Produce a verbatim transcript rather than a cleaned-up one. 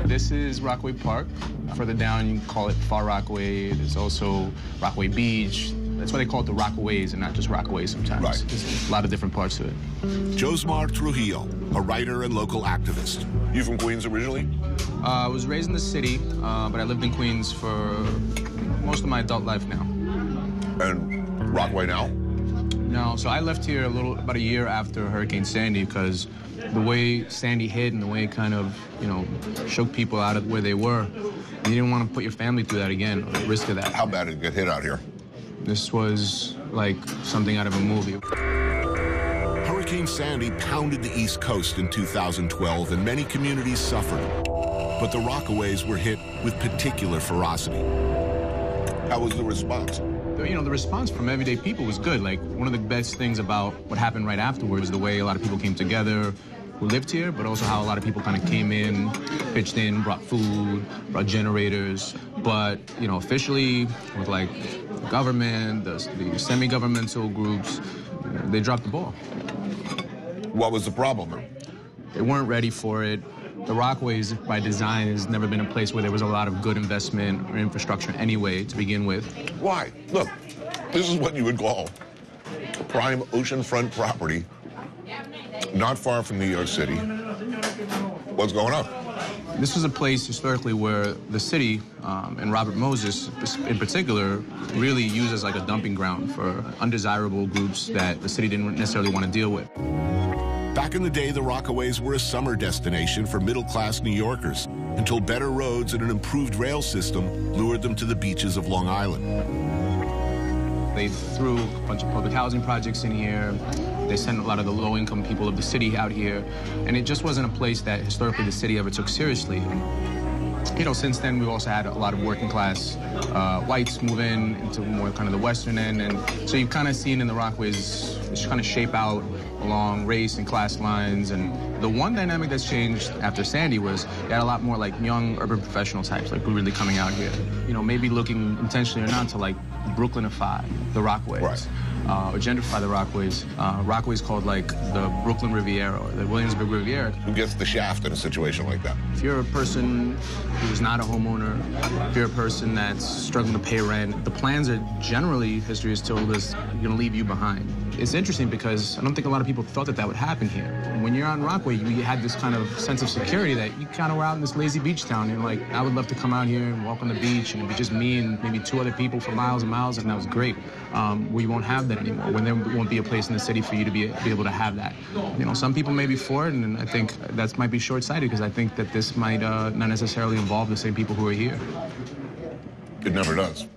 This is Rockaway Park. Further down, you can call it Far Rockaway. There's also Rockaway Beach. That's why they call it the Rockaways and not just Rockaway sometimes. Right. There's a lot of different parts to it. Josmar Trujillo, a writer and local activist. You from Queens originally? Uh, I was raised in the city, uh, but I lived in Queens for most of my adult life now. And Rockaway now? No, so I left here a little, about a year after Hurricane Sandy because the way Sandy hit and the way it kind of, you know, shook people out of where they were, you didn't want to put your family through that again, or the risk of that. How bad did it get hit out here? This was like something out of a movie. Hurricane Sandy pounded the East Coast in two thousand twelve, and many communities suffered. But the Rockaways were hit with particular ferocity. How was the response? You know, the response from everyday people was good. Like, one of the best things about what happened right afterwards, the way a lot of people came together who lived here, but also how a lot of people kind of came in, pitched in, brought food, brought generators. But, you know, officially, with like the government, the, the semi-governmental groups, you know, they dropped the ball. What was the problem? They weren't ready for it. The Rockaways, by design, has never been a place where there was a lot of good investment or infrastructure anyway, to begin with. Why? Look, this is what you would call prime oceanfront property, not far from New York City. What's going on? This was a place historically where the city, um, and Robert Moses in particular, really used as like a dumping ground for undesirable groups that the city didn't necessarily want to deal with. Back in the day, the Rockaways were a summer destination for middle-class New Yorkers until better roads and an improved rail system lured them to the beaches of Long Island. They threw a bunch of public housing projects in here. They sent a lot of the low-income people of the city out here. And it just wasn't a place that historically the city ever took seriously. You know, since then, we've also had a lot of working-class uh, whites move in into more kind of the western end. And so you've kind of seen in the Rockaways just kind of shape out along race and class lines. And the one dynamic that's changed after Sandy was you had a lot more like young urban professional types, like who were really coming out here. You know, maybe looking intentionally or not to like Brooklynify the Rockaways. Right. Uh, or gentrify the Rockaways. Uh, Rockaways called like the Brooklyn Riviera or the Williamsburg Riviera. Who gets the shaft in a situation like that? If you're a person who's not a homeowner, if you're a person that's struggling to pay rent, the plans are generally, history has told us, going to leave you behind. It's interesting because I don't think a lot of people thought that that would happen here. When you're on Rockaway, you, you had this kind of sense of security that you kind of were out in this lazy beach town. And like, I would love to come out here and walk on the beach and it'd be just me and maybe two other people for miles and miles, and that was great. Um, where you won't have that anymore, when there won't be a place in the city for you to be, be able to have that. You know, some people may be for it, and I think that might be short-sighted because I think that this might uh, not necessarily involve the same people who are here. It never does.